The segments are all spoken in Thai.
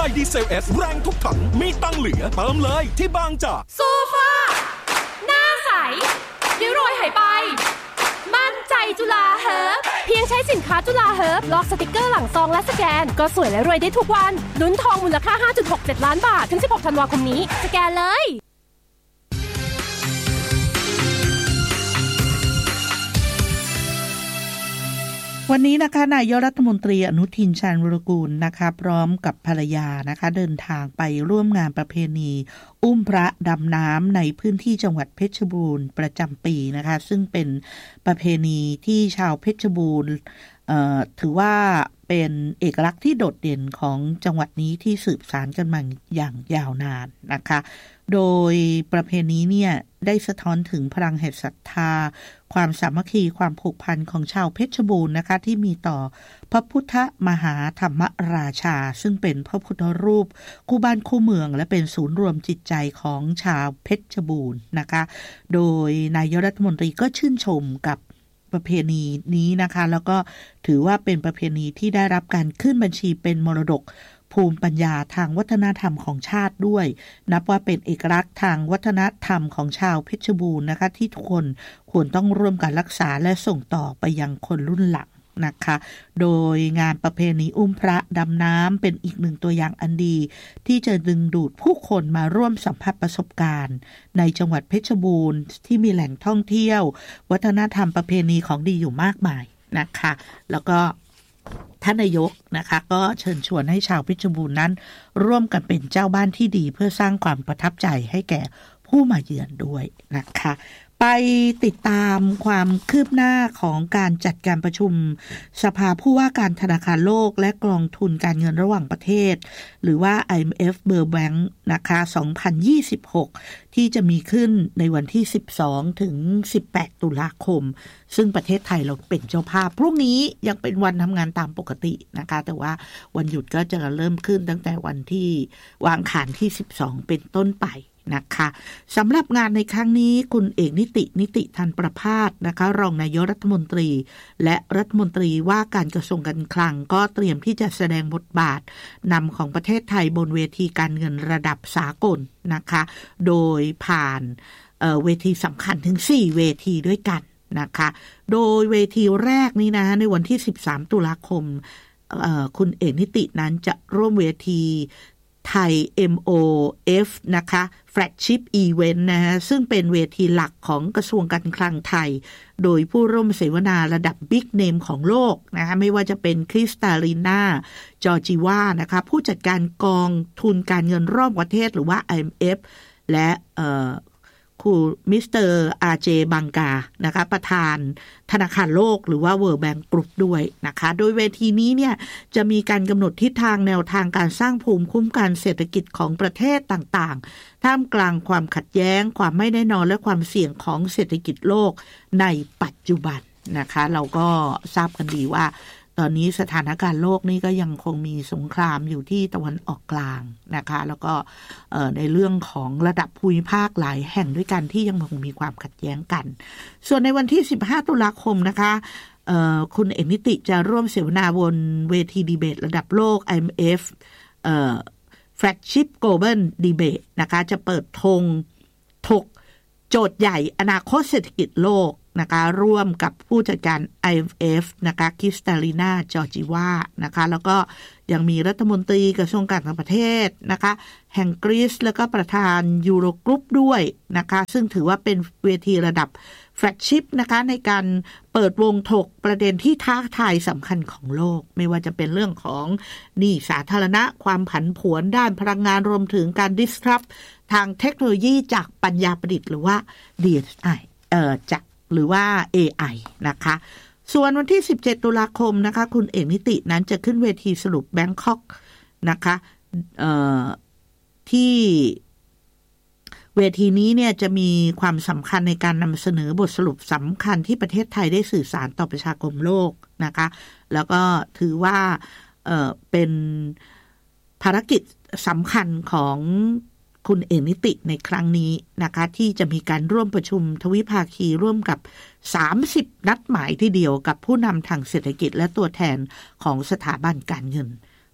ม่ดีเซล S แรงทุกถังมีตังเหลือเติมเลยที่บางจากโซฟาหน้าใสริ้วรอยหายไปมั่นใจจุฬาเฮิร์บเพียงใช้สินค้าจุฬาเฮิร์บลอกสติกเกอร์หลังซองและสแกนก็สวยและรวยได้ทุกวันลุ้นทองมูลค่า 5.67 ล้านบาทถึง16ธันวาคมนี้สแกนเลยวันนี้นะคะนายกรัฐมนตรีอนุทินชาญวิรากูลนะคะพร้อมกับภรรยานะคะเดินทางไปร่วมงานประเพณีอุ้มพระดำน้ำในพื้นที่จังหวัดเพชรบูรณ์ประจำปีนะคะซึ่งเป็นประเพณีที่ชาวเพชรบูรณ์ถือว่าเป็นเอกลักษณ์ที่โดดเด่นของจังหวัดนี้ที่สืบสานกันมาอย่างยาวนานนะคะโดยประเพณีเนี่ยได้สะท้อนถึงพลังแห่งศรัทธาความสามัคคีความผูกพันของชาวเพชรบูรณ์นะคะที่มีต่อพระพุทธมหาธรรมราชาซึ่งเป็นพระพุทธรูปคู่บ้านคู่เมืองและเป็นศูนย์รวมจิตใจของชาวเพชรบูรณ์นะคะโดยนายกรัฐมนตรีก็ชื่นชมกับประเพณีนี้นะคะแล้วก็ถือว่าเป็นประเพณีที่ได้รับการขึ้นบัญชีเป็นมรดกภูมิปัญญาทางวัฒนธรรมของชาติด้วยนับว่าเป็นเอกลักษณ์ทางวัฒนธรรมของชาวเพชรบูรณ์นะคะที่ทุกคนควรต้องร่วมกันรักษาและส่งต่อไปยังคนรุ่นหลังนะคะโดยงานประเพณีอุ้มพระดำน้ำเป็นอีกหนึ่งตัวอย่างอันดีที่จะดึงดูดผู้คนมาร่วมสัมผัสประสบการณ์ในจังหวัดเพชรบูรณ์ที่มีแหล่งท่องเที่ยววัฒนธรรมประเพณีของดีอยู่มากมายนะคะแล้วก็ท่านนายกนะคะก็เชิญชวนให้ชาวเพชรบูรณ์นั้นร่วมกันเป็นเจ้าบ้านที่ดีเพื่อสร้างความประทับใจให้แก่ผู้มาเยือนด้วยนะคะไปติดตามความคืบหน้าของการจัดการประชุมสภาผู้ว่าการธนาคารโลกและกองทุนการเงินระหว่างประเทศหรือว่า IMF World Bank นะคะ2026ที่จะมีขึ้นในวันที่12ถึง18ตุลาคมซึ่งประเทศไทยเราเป็นเจ้าภาพพรุ่งนี้ยังเป็นวันทำงานตามปกตินะคะแต่ว่าวันหยุดก็จะเริ่มขึ้นตั้งแต่วันที่วางขานที่12เป็นต้นไปนะคะสำหรับงานในครั้งนี้คุณเอกนิติธันประภาสนะคะรองนายกรัฐมนตรีและรัฐมนตรีว่าการกระทรวงการคลังก็เตรียมที่จะแสดงบทบาทนำของประเทศไทยบนเวทีการเงินระดับสากลนะคะโดยผ่านเวทีสำคัญถึง4เวทีด้วยกันนะคะโดยเวทีแรกนี้นะในวันที่13ตุลาคมคุณเอกนิตินั้นจะร่วมเวทีไทย MOF นะคะ Flagship Event นะฮะซึ่งเป็นเวทีหลักของกระทรวงการคลังไทยโดยผู้ร่วมเสวนาระดับ Big Name ของโลกนะคะไม่ว่าจะเป็นคริสตาลีนาจอร์จิวานะคะผู้จัดการกองทุนการเงินรอบประเทศหรือว่า IMF และคุณมิสเตอร์อาเจบังกานะคะประธานธนาคารโลกหรือว่า World Bank Group ด้วยนะคะโดยเวทีนี้เนี่ยจะมีการกำหนดทิศทางแนวทางการสร้างภูมิคุ้มกันเศรษฐกิจของประเทศต่างๆท่ามกลางความขัดแย้งความไม่แน่นอนและความเสี่ยงของเศรษฐกิจโลกในปัจจุบันนะคะเราก็ทราบกันดีว่าตอนนี้สถานการณ์โลกนี่ก็ยังคงมีสงครามอยู่ที่ตะวันออกกลางนะคะแล้วก็ในเรื่องของระดับภูมิภาคหลายแห่งด้วยกันที่ยังคงมีความขัดแย้งกันส่วนในวันที่15ตุลาคมนะคะคุณเอกนิติจะร่วมเสวนาบนเวทีดีเบตระดับโลก IMF Flagship Global Debate นะคะจะเปิดธงถกโจทย์ใหญ่อนาคตเศรษฐกิจโลกนะคะร่วมกับผู้จัดการ IMF นะคะคริสตาลีนาจอร์จิวานะคะแล้วก็ยังมีรัฐมนตรีกระทรวงการต่างประเทศนะคะแห่งกรีซแล้วก็ประธานยูโรกรุ๊ปด้วยนะคะซึ่งถือว่าเป็นเวทีระดับแฟลกชิพนะคะในการเปิดวงถกประเด็นที่ท้าทายสำคัญของโลกไม่ว่าจะเป็นเรื่องของหนี้สาธารณะความผันผวนด้านพลังงานรวมถึงการ disrupt ทางเทคโนโลยีจากปัญญาประดิษฐ์หรือว่า DSI จากหรือว่า AI นะคะส่วนวันที่17ตุลาคมนะคะคุณเอกนิตินั้นจะขึ้นเวทีสรุปแบงคอกนะคะที่เวทีนี้เนี่ยจะมีความสำคัญในการนำเสนอบทสรุปสำคัญที่ประเทศไทยได้สื่อสารต่อประชาคมโลกนะคะแล้วก็ถือว่าเป็นภารกิจสำคัญของคุณเอกนิติในครั้งนี้นะคะที่จะมีการร่วมประชุมทวิภาคีร่วมกับ30นัดหมายที่เดียวกับผู้นำทางเศรษฐกิจและตัวแทนของสถาบันการเงิน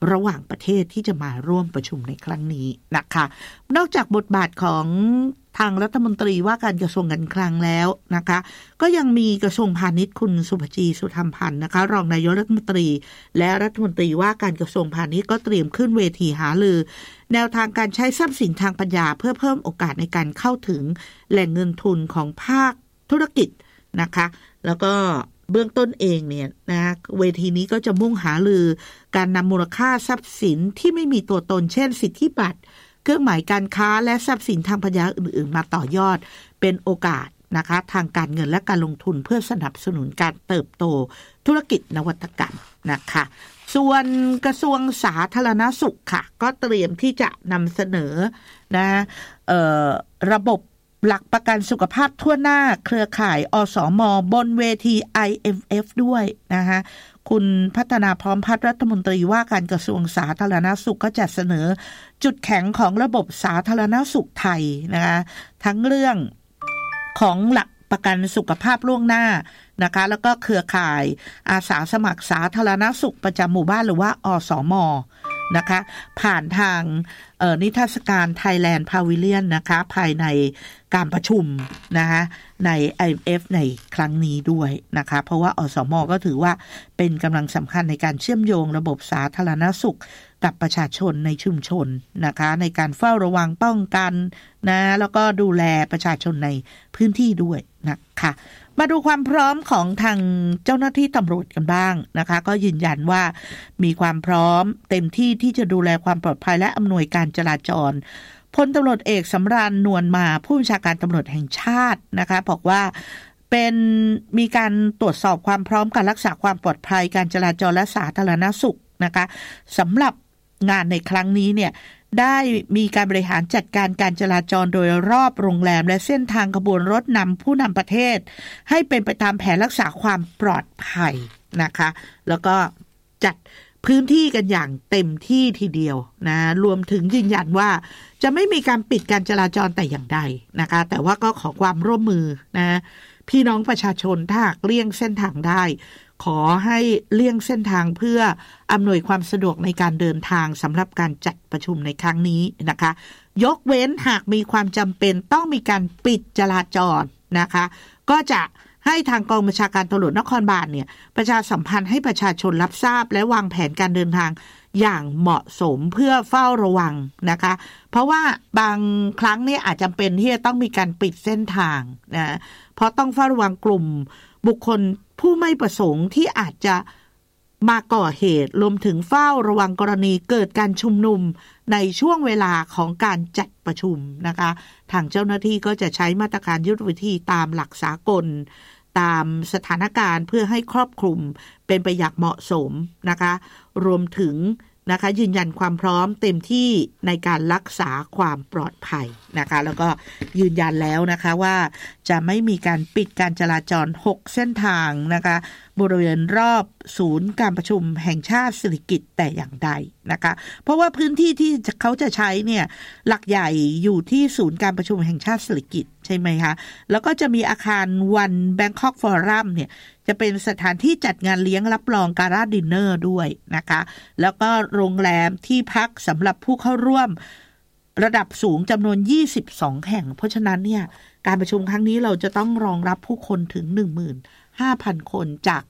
ระหว่างประเทศที่จะมาร่วมประชุมในครั้งนี้นะคะนอกจากบทบาทของทางรัฐมนตรีว่าการกระทรวงการคลังแล้วนะคะก็ยังมีกระทรวงพาณิชย์คุณสุภจีสุธรรมพันธ์นะคะรองนายกรัฐมนตรีและรัฐมนตรีว่าการกระทรวงพาณิชย์ก็เตรียมขึ้นเวทีหารือแนวทางการใช้ทรัพย์สินทางปัญญาเพื่อเพิ่มโอกาสในการเข้าถึงแหล่งเงินทุนของภาคธุรกิจนะคะแล้วก็เบื้องต้นเองเนี่ยนะเวทีนี้ก็จะมุ่งหารือการนำมูลค่าทรัพย์สินที่ไม่มีตัวตนเช่นสิทธิบัตรเครื่องหมายการค้าและทรัพย์สินทางปัญญาอื่นๆมาต่อยอดเป็นโอกาสนะคะทางการเงินและการลงทุนเพื่อสนับสนุนการเติบโตธุรกิจนวัตกรรมนะคะส่วนกระทรวงสาธารณสุขค่ะก็เตรียมที่จะนำเสนอนะระบบหลักประกันสุขภาพทั่วหน้าเครือข่ายอสม.บนเวที IMF ด้วยนะคะคุณพัฒนาพร้อมพัฒน์รัฐมนตรีว่าการกระทรวงสาธารณสุขก็จะเสนอจุดแข็งของระบบสาธารณสุขไทยนะคะทั้งเรื่องของหลักประกันสุขภาพล่วงหน้านะคะแล้วก็เครือข่ายอาสาสมัครสาธารณสุขประจำหมู่บ้านหรือว่าอสม.นะคะผ่านทางนิทรรศการ Thailand Pavilion นะคะภายในการประชุมนะคะใน IMF ในครั้งนี้ด้วยนะคะเพราะว่าอสม.ก็ถือว่าเป็นกำลังสำคัญในการเชื่อมโยงระบบสาธารณสุขกับประชาชนในชุมชนนะคะในการเฝ้าระวังป้องกันนะแล้วก็ดูแลประชาชนในพื้นที่ด้วยนะคะมาดูความพร้อมของทางเจ้าหน้าที่ตำรวจกันบ้างนะคะก็ยืนยันว่ามีความพร้อมเต็มที่ที่จะดูแลความปลอดภัยและอำนวยการจราจรพลตำรวจเอกสำราญนวลมาผู้บัญชาการตำรวจแห่งชาตินะคะบอกว่ามีการตรวจสอบความพร้อมการรักษาความปลอดภัยการจราจรและสาธารณสุขนะคะสำหรับงานในครั้งนี้เนี่ยได้มีการบริหารจัดการการจราจรโดยรอบโรงแรมและเส้นทางขบวนรถนำผู้นำประเทศให้เป็นไปตามแผนรักษาความปลอดภัยนะคะแล้วก็จัดพื้นที่กันอย่างเต็มที่ทีเดียวนะรวมถึงยืนยันว่าจะไม่มีการปิดการจราจรแต่อย่างใดนะคะแต่ว่าก็ขอความร่วมมือนะพี่น้องประชาชนถ้าเลี่ยงเส้นทางได้ขอให้เลี่ยงเส้นทางเพื่ออำนวยความสะดวกในการเดินทางสำหรับการจัดประชุมในครั้งนี้นะคะยกเว้นหากมีความจำเป็นต้องมีการปิดจราจรนะคะก็จะให้ทางกองบัญชาการตำรวจนครบาลเนี่ยประชาสัมพันธ์ให้ประชาชนรับทราบและวางแผนการเดินทางอย่างเหมาะสมเพื่อเฝ้าระวังนะคะเพราะว่าบางครั้งเนี่ยอาจจำเป็นที่จะต้องมีการปิดเส้นทางนะเพราะต้องเฝ้าระวังกลุ่มบุคคลผู้ไม่ประสงค์ที่อาจจะมาก่อเหตุรวมถึงเฝ้าระวังกรณีเกิดการชุมนุมในช่วงเวลาของการจัดประชุมนะคะทางเจ้าหน้าที่ก็จะใช้มาตรการยุทธวิธีตามหลักสากลตามสถานการณ์เพื่อให้ครอบคลุมเป็นไปอย่างเหมาะสมนะคะรวมถึงนะคะยืนยันความพร้อมเต็มที่ในการรักษาความปลอดภัยนะคะแล้วก็ยืนยันแล้วนะคะว่าจะไม่มีการปิดการจราจร6เส้นทางนะคะบริเวณรอบศูนย์การประชุมแห่งชาติสิริกิติ์แต่อย่างใดนะคะเพราะว่าพื้นที่ที่เขาจะใช้เนี่ยหลักใหญ่อยู่ที่ศูนย์การประชุมแห่งชาติสิริกิติ์ใช่ไหมคะแล้วก็จะมีอาคารวันแบงคอกฟอรัมเนี่ยจะเป็นสถานที่จัดงานเลี้ยงรับรองการาดินเนอร์ด้วยนะคะแล้วก็โรงแรมที่พักสำหรับผู้เข้าร่วมระดับสูงจำนวน22แห่งเพราะฉะนั้นเนี่ยการประชุมครั้งนี้เราจะต้องรองรับผู้คนถึง 15,000 คนจาก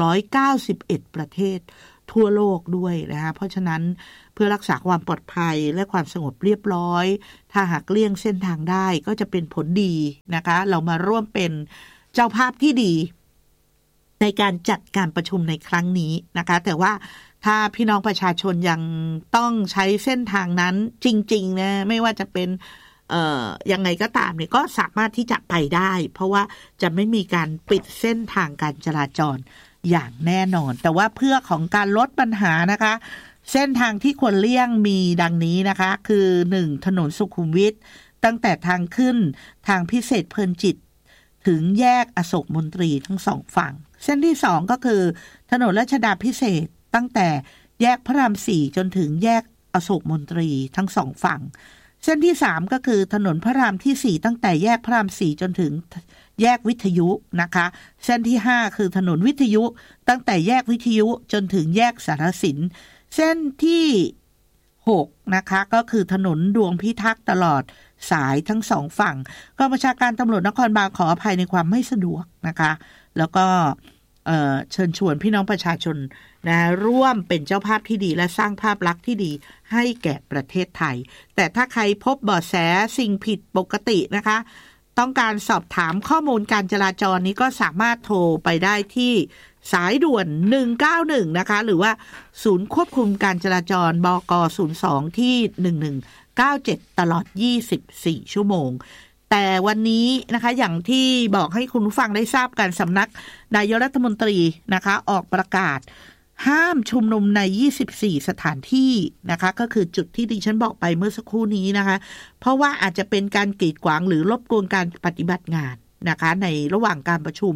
191ประเทศทั่วโลกด้วยนะคะเพราะฉะนั้นเพื่อรักษาความปลอดภัยและความสงบเรียบร้อยถ้าหากเลี่ยงเส้นทางได้ก็จะเป็นผลดีนะคะเรามาร่วมเป็นเจ้าภาพที่ดีในการจัดการประชุมในครั้งนี้นะคะแต่ว่าถ้าพี่น้องประชาชนยังต้องใช้เส้นทางนั้นจริงๆนะไม่ว่าจะเป็นยังไงก็ตามเนี่ยก็สามารถที่จะไปได้เพราะว่าจะไม่มีการปิดเส้นทางการจราจรอย่างแน่นอนแต่ว่าเพื่อของการลดปัญหานะคะเส้นทางที่ควรเลี่ยงมีดังนี้นะคะคือ1ถนนสุขุมวิทตั้งแต่ทางขึ้นทางพิเศษเพลินจิตถึงแยกอโศกมนตรีทั้งสองฝั่งเส้นที่2ก็คือถนนรัชดาพิเศษตั้งแต่แยกพระราม4จนถึงแยกอโศกมนตรีทั้งสองฝั่งเส้นที่3ก็คือถนนพระรามที่4ตั้งแต่แยกพระราม4จนถึงแยกวิทยุนะคะเส้นที่5คือถนนวิทยุตั้งแต่แยกวิทยุจนถึงแยกสารสินเส้นที่6นะคะก็คือถนนดวงพิทักษ์ตลอดสายทั้ง2ฝั่งกองบัญชาการตำรวจนครบาลขออภัยในความไม่สะดวกนะคะแล้วก็เชิญชวนพี่น้องประชาชนนะร่วมเป็นเจ้าภาพที่ดีและสร้างภาพลักษณ์ที่ดีให้แก่ประเทศไทยแต่ถ้าใครพบเบาะแสสิ่งผิดปกตินะคะต้องการสอบถามข้อมูลการจราจรนี้ก็สามารถโทรไปได้ที่สายด่วน191นะคะหรือว่าศูนย์ควบคุมการจราจรบก02ที่1197ตลอด24ชั่วโมงแต่วันนี้นะคะอย่างที่บอกให้คุณผู้ฟังได้ทราบกันสำนักนายกรัฐมนตรีนะคะออกประกาศห้ามชุมนุมใน24สถานที่นะคะก็คือจุดที่ดิฉันบอกไปเมื่อสักครู่นี้นะคะเพราะว่าอาจจะเป็นการกีดขวางหรือรบกวนการปฏิบัติงานนะคะในระหว่างการประชุม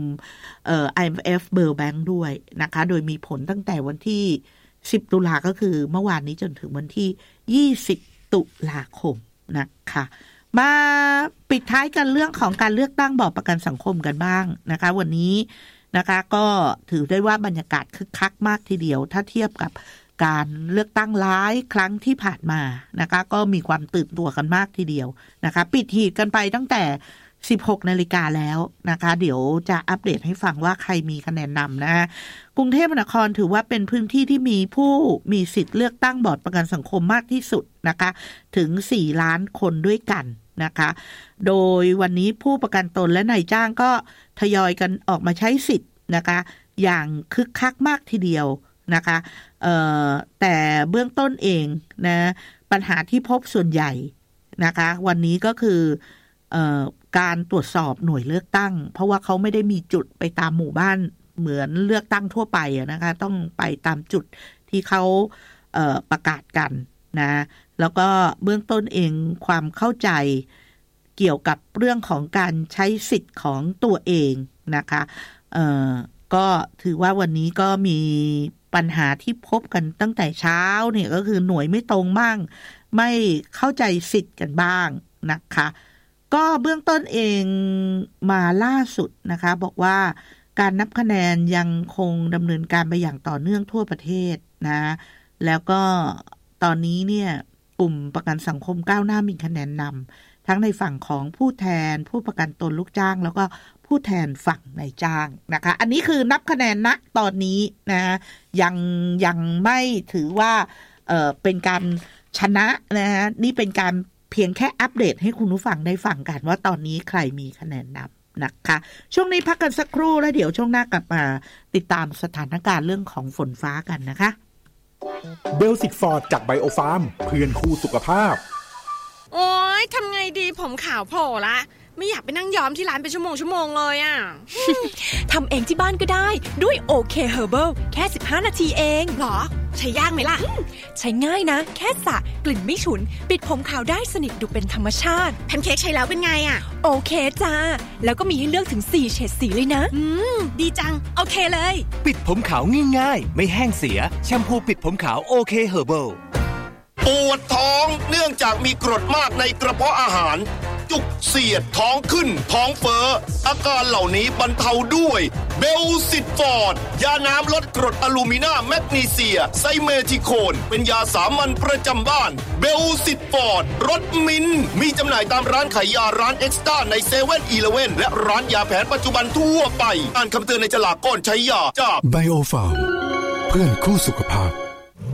IMF World Bank ด้วยนะคะโดยมีผลตั้งแต่วันที่10ตุลาก็คือเมื่อวานนี้จนถึงวันที่20ตุลาคมนะคะมาปิดท้ายกันเรื่องของการเลือกตั้งบอร์ดประกันสังคมกันบ้างนะคะวันนี้นะคะก็ถือได้ว่าบรรยากาศคึกคักมากทีเดียวถ้าเทียบกับการเลือกตั้งหลายครั้งที่ผ่านมานะคะก็มีความตื่นตัวกันมากทีเดียวนะคะปิดหีบกันไปตั้งแต่16 นาฬิกาแล้วนะคะเดี๋ยวจะอัปเดตให้ฟังว่าใครมีคะแนนนำนะกรุงเทพมหานครถือว่าเป็นพื้นที่ที่มีผู้มีสิทธิ์เลือกตั้งบอร์ดประกันสังคมมากที่สุดนะคะถึง4 ล้านคนด้วยกันนะคะโดยวันนี้ผู้ประกันตนและนายจ้างก็ทยอยกันออกมาใช้สิทธิ์นะคะอย่างคึกคักมากทีเดียวนะคะแต่เบื้องต้นเองนะปัญหาที่พบส่วนใหญ่นะคะวันนี้ก็คือการตรวจสอบหน่วยเลือกตั้งเพราะว่าเขาไม่ได้มีจุดไปตามหมู่บ้านเหมือนเลือกตั้งทั่วไปนะคะต้องไปตามจุดที่เขาประกาศกันนะแล้วก็เบื้องต้นเองความเข้าใจเกี่ยวกับเรื่องของการใช้สิทธิ์ของตัวเองนะคะก็ถือว่าวันนี้ก็มีปัญหาที่พบกันตั้งแต่เช้าเนี่ยก็คือหน่วยไม่ตรงบ้างไม่เข้าใจสิทธิ์กันบ้างนะคะก็เบื้องต้นเองมาล่าสุดนะคะบอกว่าการนับคะแนนยังคงดำเนินการไปอย่างต่อเนื่องทั่วประเทศนะแล้วก็ตอนนี้เนี่ยกลุ่มประกันสังคมก้าวหน้ามีคะแนนนำทั้งในฝั่งของผู้แทนผู้ประกันตนลูกจ้างแล้วก็ผู้แทนฝั่งนายจ้างนะคะอันนี้คือนับคะแนนณตอนนี้นะยังไม่ถือว่าเป็นการชนะนะฮะนี่เป็นการเพียงแค่อัปเดตให้คุณผู้ฟังได้ฟังกันว่าตอนนี้ใครมีคะแนนนำนะคะช่วงนี้พักกันสักครู่แล้วเดี๋ยวช่วงหน้ากลับมาติดตามสถานการณ์เรื่องของฝนฟ้ากันนะคะเบลสิกฟอร์ดจากไบโอฟาร์มเพื่อนคู่สุขภาพโอ๊ยทำไงดีผมขาวโผล่ละไม่อยากไปนั่งย้อมที่ร้านเป็นชั่วโมงเลยอ่ะทำเองที่บ้านก็ได้ด้วยโอเคเฮอร์เบิลแค่15 นาทีเองหรอใช้ยากไหมล่ะใช้ง่ายนะแค่สระกลิ่นไม่ฉุนปิดผมขาวได้สนิทดูเป็นธรรมชาติแพนเค้กใช้แล้วเป็นไงอ่ะโอเคจ้าแล้วก็มีให้เลือกถึง4เฉดสีเลยนะดีจังโอเคเลยปิดผมขาวง่ายๆไม่แห้งเสียแชมพูปิดผมขาวโอเคเฮอร์เบิลปวดท้องเนื่องจากมีกรดมากในกระเพาะอาหารจุกเสียดท้องขึ้นท้องเฟ้ออาการเหล่านี้บรรเทาด้วยเบลซิตฟอร์ดยาน้ำลดกรดอลูมินาแมกนีเซียไซเมทิโคนเป็นยาสามัญประจำบ้านเบลซิตฟอร์ดรสมิ้นมีจำหน่ายตามร้านขายยาร้านเอ็กซ์ต้าในเซเว่นอีเลฟเว่นและร้านยาแผนปัจจุบันทั่วไปอ่านคำเตือนในฉลากก่อนใช้ยาจากไบโอฟาร์มเพื่อนคู่สุขภาพ